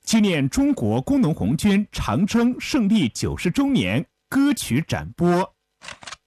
纪念中国工农红军长征胜利90周年歌曲展播。